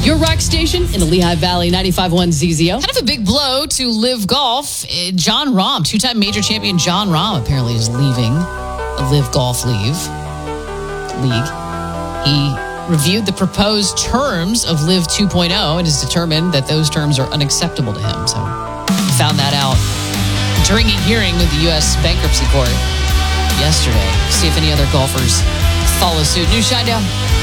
Your rock station in the Lehigh Valley, 95.1 ZZO. Kind of a big blow to Live Golf. Jon Rahm, two-time major champion Jon Rahm, apparently is leaving the Live Golf League. He reviewed the proposed terms of Live 2.0 and has determined that those terms are unacceptable to him. So he found that out during a hearing with the U.S. Bankruptcy Court yesterday. See if any other golfers follow suit. New Shinedown.